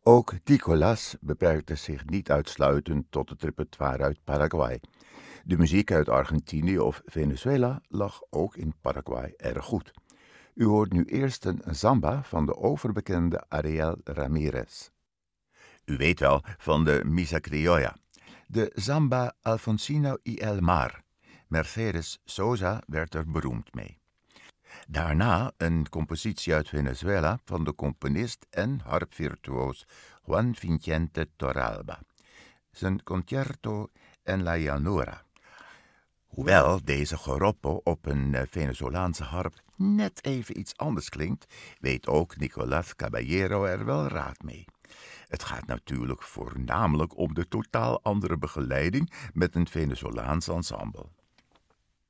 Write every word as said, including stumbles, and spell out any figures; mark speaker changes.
Speaker 1: Ook Nicolás beperkte zich niet uitsluitend tot het repertoire uit Paraguay. De muziek uit Argentinië of Venezuela lag ook in Paraguay erg goed. U hoort nu eerst een samba van de overbekende Ariel Ramirez. U weet wel van de Misa Criolla. De samba Alfonsino y el Mar. Mercedes Sosa werd er beroemd mee. Daarna een compositie uit Venezuela van de componist en harpvirtuoos Juan Vicente Torralba. Zijn Concierto en la Llanura. Hoewel deze joropo op een Venezolaanse harp net even iets anders klinkt, weet ook Nicolás Caballero er wel raad mee. Het gaat natuurlijk voornamelijk om de totaal andere begeleiding met een Venezolaans ensemble.